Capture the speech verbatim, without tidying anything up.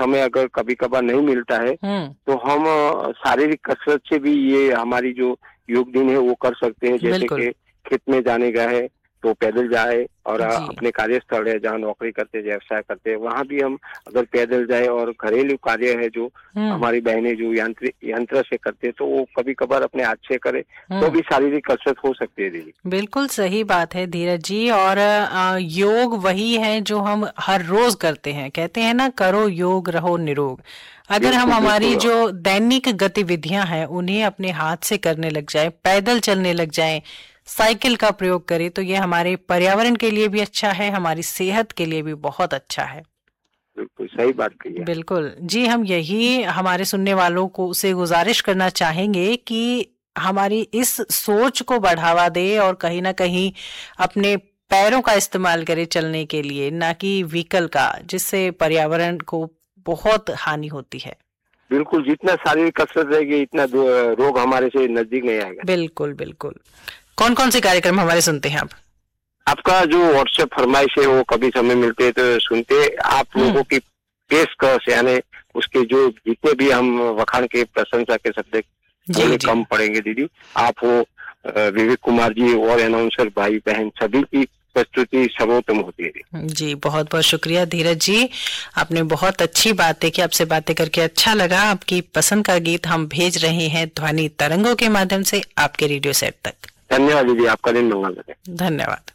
समय अगर कभी कभार नहीं मिलता है तो हम शारीरिक कसरत से भी ये हमारी जो योग दिन है वो कर सकते हैं। जैसे कि खेत में जाने का है तो पैदल जाए, और अपने कार्यस्थल है जहाँ नौकरी करते व्यवसाय करते हैं वहाँ भी हम अगर पैदल जाए, और घरेलू कार्य है जो हमारी बहनें जो यंत्र यंत्र से करते हैं तो वो कभी कभार अपने हाथ से करे तो भी शारीरिक कसरत हो सकती है दीदी। बिल्कुल सही बात है धीरज जी। और आ, योग वही है जो हम हर रोज करते हैं। कहते हैं ना, करो योग रहो निरोग। अगर हम हमारी जो दैनिक गतिविधियां हैं उन्हें अपने हाथ से करने लग जाए, पैदल चलने लग जाए, साइकिल का प्रयोग करें, तो ये हमारे पर्यावरण के लिए भी अच्छा है, हमारी सेहत के लिए भी बहुत अच्छा है। बिल्कुल सही बात कही है। बिल्कुल जी, हम यही हमारे सुनने वालों को उसे गुजारिश करना चाहेंगे कि हमारी इस सोच को बढ़ावा दे और कहीं ना कहीं अपने पैरों का इस्तेमाल करे चलने के लिए, ना कि व्हीकल का, जिससे पर्यावरण को बहुत हानि होती है। बिल्कुल, जितना शारीरिक कसरत रहेगी इतना रोग हमारे से नजदीक नहीं आएगा। बिल्कुल बिल्कुल। कौन कौन से कार्यक्रम हमारे सुनते हैं आप? आपका जो व्हाट्सएप फरमाइश है वो कभी समय मिलते है तो सुनते। आप लोगों की पेशकश यानी उसके जो जितने भी हम वखान के प्रशंसा के शब्द बोले कम पड़ेंगे दीदी। आप वो विवेक कुमार जी और अनाउंसर भाई बहन सभी की प्रस्तुति सर्वोत्तम होती है जी। बहुत बहुत शुक्रिया धीरज जी, आपने बहुत अच्छी बातें की। आपसे बातें करके अच्छा लगा। आपकी पसंद का गीत हम भेज रहे हैं ध्वनि तरंगों के माध्यम से आपके रेडियो सेट तक। धन्यवाद दीदी, आपका दिन मंगल रहे। धन्यवाद।